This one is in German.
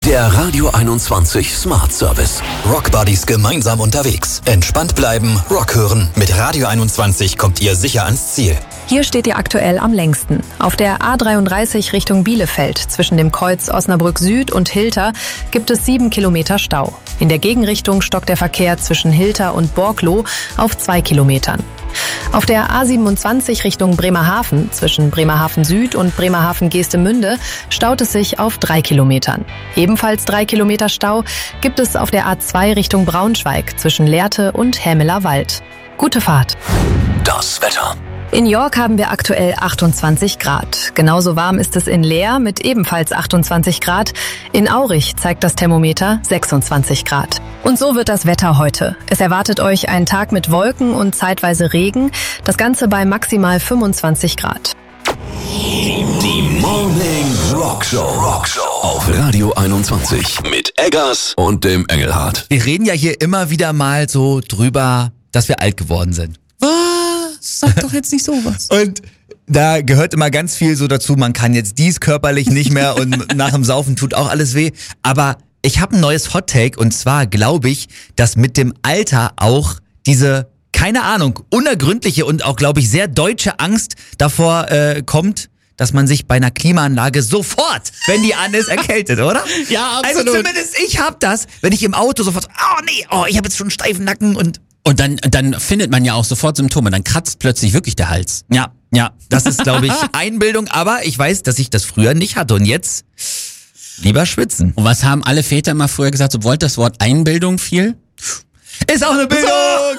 Der Radio 21 Smart Service. Rock Buddies gemeinsam unterwegs. Entspannt bleiben, Rock hören. Mit Radio 21 kommt ihr sicher ans Ziel. Hier steht ihr aktuell am längsten. Auf der A33 Richtung Bielefeld zwischen dem Kreuz Osnabrück Süd und Hilter gibt es 7 Kilometer Stau. In der Gegenrichtung stockt der Verkehr zwischen Hilter und Borgloh auf 2 Kilometern. Auf der A27 Richtung Bremerhaven zwischen Bremerhaven Süd und Bremerhaven-Geestemünde staut es sich auf 3 Kilometern. Ebenfalls 3 Kilometer Stau gibt es auf der A2 Richtung Braunschweig zwischen Lehrte und Hämeler Wald. Gute Fahrt. Das Wetter. In York haben wir aktuell 28 Grad. Genauso warm ist es in Leer mit ebenfalls 28 Grad. In Aurich zeigt das Thermometer 26 Grad. Und so wird das Wetter heute. Es erwartet euch ein Tag mit Wolken und zeitweise Regen. Das Ganze bei maximal 25 Grad. Die Morning Rockshow auf Radio 21 mit Eggers und dem Engelhardt. Wir reden ja hier immer wieder mal so drüber, dass wir alt geworden sind. Sag doch jetzt nicht sowas. Und da gehört immer ganz viel so dazu, man kann jetzt dies körperlich nicht mehr und nach dem Saufen tut auch alles weh. Aber ich habe ein neues Hot-Take und zwar glaube ich, dass mit dem Alter auch diese, keine Ahnung, unergründliche und auch, glaube ich, sehr deutsche Angst davor kommt, dass man sich bei einer Klimaanlage sofort, wenn die an ist, erkältet, oder? Ja, Also absolut. zumindest ich hab das, wenn ich im Auto sofort, ich habe jetzt schon einen steifen Nacken und dann findet man ja auch sofort Symptome. Dann kratzt plötzlich wirklich der Hals. ja, das ist, glaube ich, Einbildung, aber ich weiß, dass ich das früher nicht hatte und jetzt lieber schwitzen. Und was haben alle Väter immer früher gesagt, sobald das Wort Einbildung fiel? Ist auch eine Bildung!